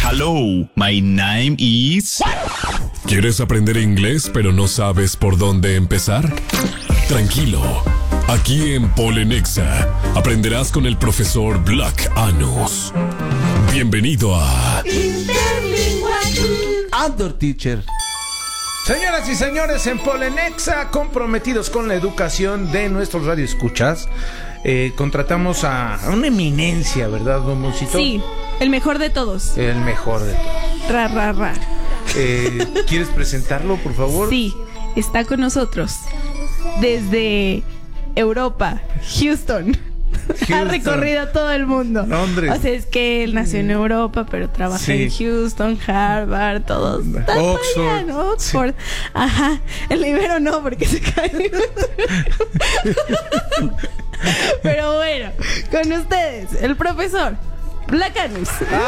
Hello, my name is... ¿Quieres aprender inglés pero no sabes por dónde empezar? Tranquilo, aquí en Polenexa aprenderás con el profesor Black Anus. Bienvenido a Under Teacher. Señoras y señores, en Polenexa, comprometidos con la educación de nuestros radioescuchas, contratamos a una eminencia, ¿verdad, don Moncito? Sí, el mejor de todos. El mejor de todos. Ra, ra, ra. ¿Quieres presentarlo, por favor? Sí, está con nosotros desde Europa, Houston. Ha recorrido todo el mundo. Londres. O sea, es que él nació en Europa, pero trabaja Sí. en Houston, Harvard, todos. Oxford. Oxford. Sí. Ajá. El Ibero no, porque se cae. Pero bueno, con ustedes, el profesor Black Anus.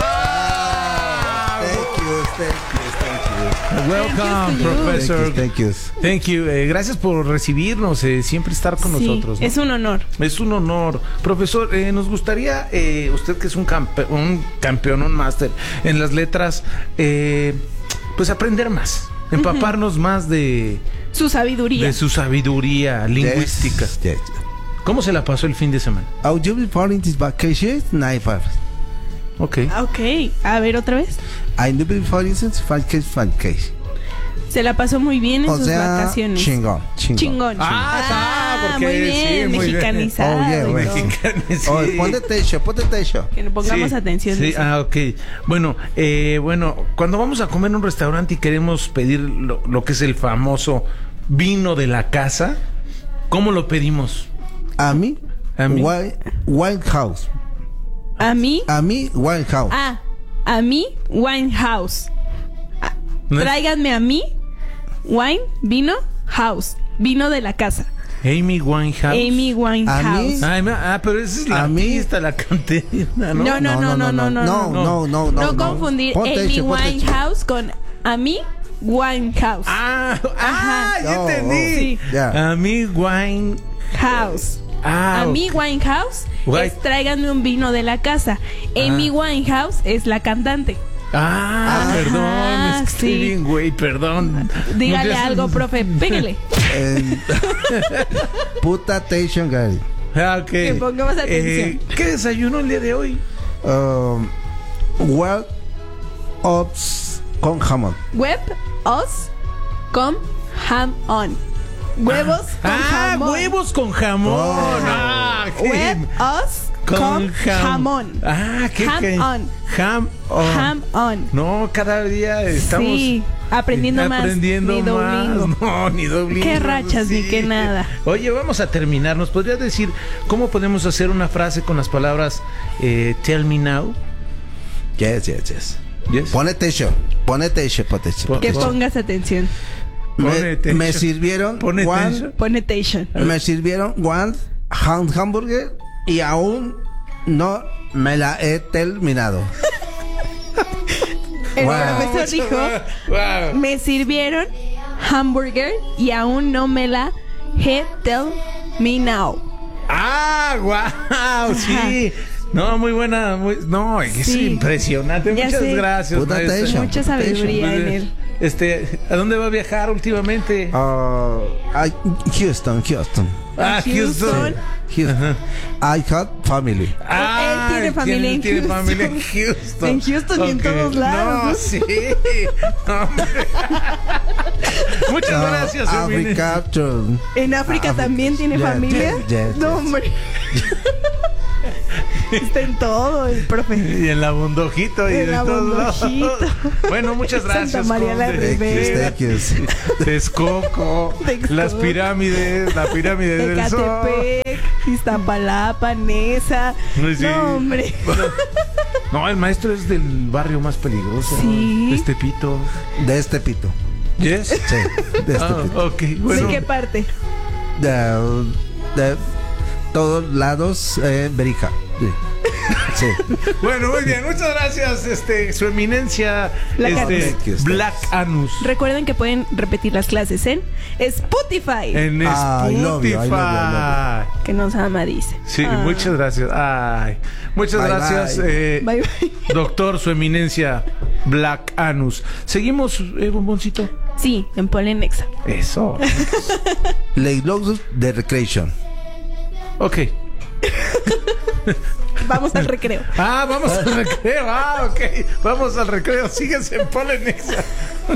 Welcome, professor. Thank you. Gracias por recibirnos, siempre estar con Sí, nosotros, ¿no? es un honor. Es un honor. Profesor, nos gustaría, usted que es un campeón, un máster en las letras, pues aprender más, empaparnos más de Su sabiduría. su sabiduría lingüística. Yes. ¿Cómo se la pasó el fin de semana? How you be for in this vacation? Night five. Ok. Ok, a ver otra vez. I do be for instance vacation. Se la pasó muy bien en O sus sea, vacaciones. chingón. Porque muy bien, sí, muy bien. mexicanizado. Oh, yeah, y güey. todo. Sí. Oh, ponte techo. Que nos pongamos Sí, atención. Sí, dice. ok. Bueno, cuando vamos a comer en un restaurante y queremos pedir lo que es el famoso vino de la casa, ¿cómo lo pedimos? A mí, A mí. Wine House. A mí, Wine House. a mí, Winehouse. ¿No es? Tráiganme a mí, wine, vino, house. Vino de la casa. Amy Winehouse. Amy Winehouse. Pero esa es la A mí- pista, la canté. No. No confundir Ponte Amy techo. Winehouse con a mí, Winehouse. Ya No, entendí. Sí. Ya. A mí Wine. House. A mí ok. Winehouse White. es tráiganme un vino de la casa. Amy Winehouse es la cantante. Perdón, es que estoy sí. bien, güey, perdón. Dígale Muchas- algo, profe. Pégale. Puta attention, guys. Ok. Que pongamos atención. ¿Qué desayuno el día de hoy? Well, ops con jamón. Web os con ham on. Huevos con jamón. Huevos con jamón. Oh. Web os con jamón. Qué Ham on. Ham on. Ham on. No, cada día estamos Sí, aprendiendo más. aprendiendo Ni más. Duolingo. No, ni Duolingo. Qué rachas, ni qué nada. Oye, vamos a terminar. ¿Nos podrías decir cómo podemos hacer una frase con las palabras tell me now? Yes. Yes. Pone techo. Que pongas atención. Pone techo. Me sirvieron Pone techo. Pon attention. one hamburger y aún no me la he terminado. El Wow. profesor dijo, Wow. me sirvieron hamburger y aún no me la he tell me now. Wow, sí. No, muy buena. No, es Sí. impresionante. Ya Muchas sé. gracias, Puta maestra. atención. Mucha sabiduría en él. ¿A dónde va a viajar últimamente? Houston. Houston. Houston. I had family. Él tiene familia en tiene Houston. familia en Houston. En Houston y en Ok. todos lados. No, sí. No. Muchas gracias, Emine. Africa. En África también tiene Yes, familia. yes. No, hombre. Está en todo el profe. Y en la Bondojito y En de la todos lados. Bondojito. Bueno, muchas Santa gracias. María la conde. Ribera. Thank you. Texcoco, Texcoco. las pirámides, la pirámide del Sol. Ecatepec, Iztapalapa, Nesa. No, sí. No, hombre. No, el maestro es del barrio más peligroso. Sí. De Tepito. De este pito. Yes. Sí, de este pito. Ok, bueno. ¿De qué parte? De todos lados, Berija. Sí. Bueno, muy bien, muchas gracias, su eminencia, Black Anus. Black Anus. Recuerden que pueden repetir las clases en Spotify. En I Spotify. love you, I love Que nos ama, dice. Sí, Ah. muchas gracias. Muchas Bye, gracias, bye. Bye, bye. doctor, su eminencia, Black Anus. Seguimos, bomboncito. Sí, en Polenexa. Eso. Leilux de Recreation. Ok. Vamos al recreo. Vamos al recreo. Ok. Vamos al recreo. Síguense en Polenexa.